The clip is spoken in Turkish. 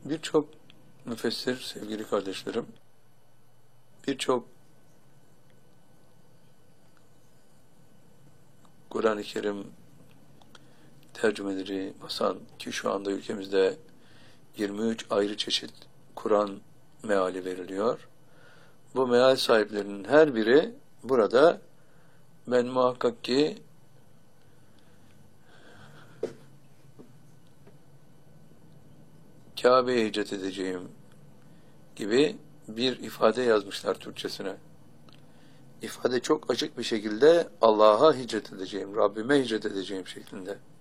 Birçok müfessir, sevgili kardeşlerim, birçok Kur'an-ı Kerim tercümeleri basan ki şu anda ülkemizde 23 ayrı çeşit Kur'an meali veriliyor. Bu meal sahiplerinin her biri burada ben muhakkak ki Kabe'ye hicret edeceğim gibi bir ifade yazmışlar Türkçesine. İfade çok açık bir şekilde Allah'a hicret edeceğim, Rabbime hicret edeceğim şeklinde.